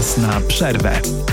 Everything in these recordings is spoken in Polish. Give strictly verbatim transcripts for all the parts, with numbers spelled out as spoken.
Czas na przerwę.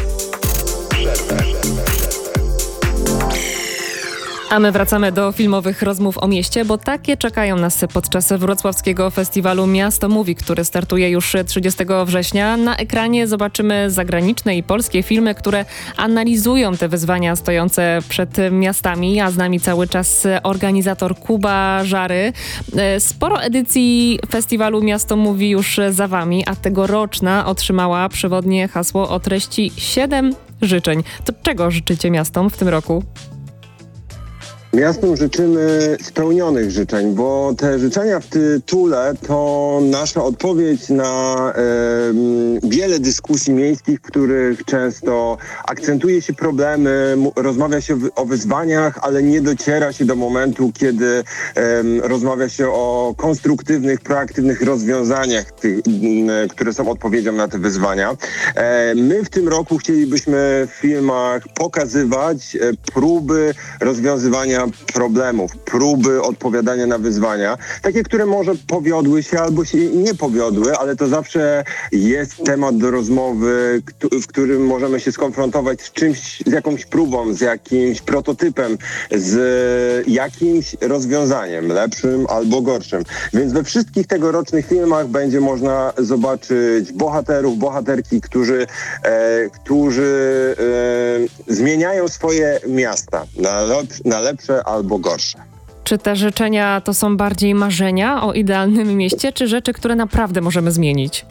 A my wracamy do filmowych rozmów o mieście, bo takie czekają nas podczas wrocławskiego festiwalu Miasto Mówi, który startuje już trzydziestego września. Na ekranie zobaczymy zagraniczne i polskie filmy, które analizują te wyzwania stojące przed miastami, a z nami cały czas organizator Kuba Żary. Sporo edycji festiwalu Miasto Mówi już za wami, a tegoroczna otrzymała przewodnie hasło o treści siedem życzeń. To czego życzycie miastom w tym roku? Miastom życzymy spełnionych życzeń, bo te życzenia w tytule to nasza odpowiedź na e, wiele dyskusji miejskich, w których często akcentuje się problemy, rozmawia się o wyzwaniach, ale nie dociera się do momentu, kiedy e, rozmawia się o konstruktywnych, proaktywnych rozwiązaniach, tych, e, które są odpowiedzią na te wyzwania. E, my w tym roku chcielibyśmy w filmach pokazywać e, próby rozwiązywania problemów, próby odpowiadania na wyzwania, takie, które może powiodły się albo się nie powiodły, ale to zawsze jest temat do rozmowy, w którym możemy się skonfrontować z czymś, z jakąś próbą, z jakimś prototypem, z jakimś rozwiązaniem, lepszym albo gorszym. Więc we wszystkich tegorocznych filmach będzie można zobaczyć bohaterów, bohaterki, którzy, e, którzy e, zmieniają swoje miasta na, lep- na lepsze albo gorsze. Czy te życzenia to są bardziej marzenia o idealnym mieście, czy rzeczy, które naprawdę możemy zmienić?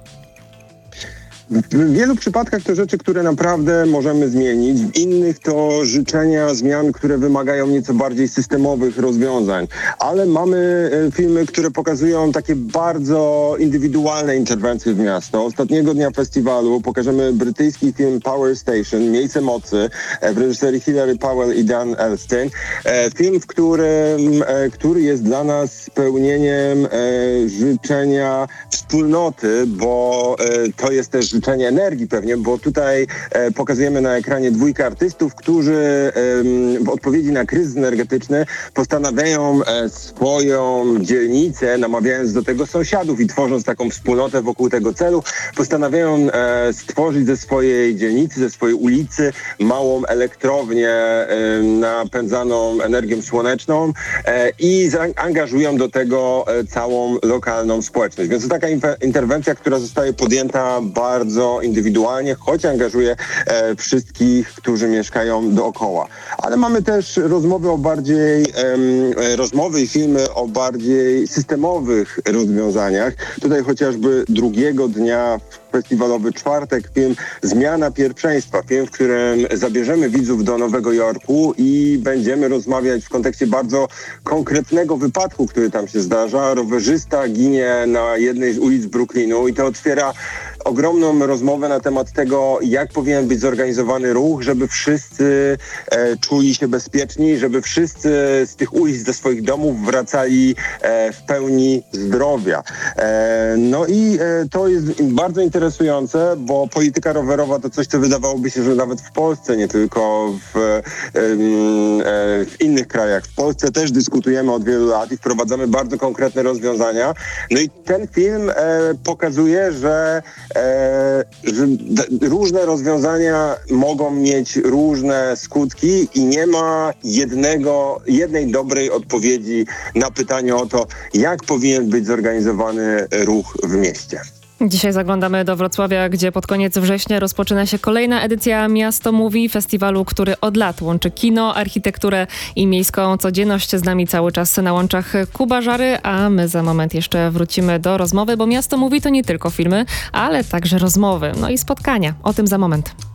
W wielu przypadkach to rzeczy, które naprawdę możemy zmienić. W innych to życzenia zmian, które wymagają nieco bardziej systemowych rozwiązań. Ale mamy filmy, które pokazują takie bardzo indywidualne interwencje w miasto. Ostatniego dnia festiwalu pokażemy brytyjski film Power Station, Miejsce Mocy, w reżyserii Hilary Powell i Dan Elstein. Film, w którym, który jest dla nas spełnieniem życzenia wspólnoty, bo to jest też życzenie energii pewnie, bo tutaj e, pokazujemy na ekranie dwójkę artystów, którzy e, w odpowiedzi na kryzys energetyczny postanawiają e, swoją dzielnicę, namawiając do tego sąsiadów i tworząc taką wspólnotę wokół tego celu, postanawiają e, stworzyć ze swojej dzielnicy, ze swojej ulicy małą elektrownię e, napędzaną energią słoneczną e, i zaangażują do tego e, całą lokalną społeczność. Więc to taka inf- interwencja, która zostaje podjęta bardzo indywidualnie, choć angażuje e, wszystkich, którzy mieszkają dookoła. Ale mamy też rozmowy o bardziej, e, rozmowy i filmy o bardziej systemowych rozwiązaniach. Tutaj chociażby drugiego dnia festiwalowy czwartek film Zmiana Pierwszeństwa. Film, w którym zabierzemy widzów do Nowego Jorku i będziemy rozmawiać w kontekście bardzo konkretnego wypadku, który tam się zdarza. Rowerzysta ginie na jednej z ulic Brooklynu i to otwiera ogromną rozmowę na temat tego, jak powinien być zorganizowany ruch, żeby wszyscy e, czuli się bezpieczni, żeby wszyscy z tych ulic do swoich domów wracali e, w pełni zdrowia. E, no i e, to jest bardzo interesujące, bo polityka rowerowa to coś, co wydawałoby się, że nawet w Polsce, nie tylko w, e, e, w innych krajach. W Polsce też dyskutujemy od wielu lat i wprowadzamy bardzo konkretne rozwiązania. No i ten film e, pokazuje, że E, że d- różne rozwiązania mogą mieć różne skutki i nie ma jednego, jednej dobrej odpowiedzi na pytanie o to, jak powinien być zorganizowany ruch w mieście. Dzisiaj zaglądamy do Wrocławia, gdzie pod koniec września rozpoczyna się kolejna edycja Miasto Mówi, festiwalu, który od lat łączy kino, architekturę i miejską codzienność. Z nami cały czas na łączach Kuba Żary, a my za moment jeszcze wrócimy do rozmowy, bo Miasto Mówi to nie tylko filmy, ale także rozmowy, no i spotkania. O tym za moment.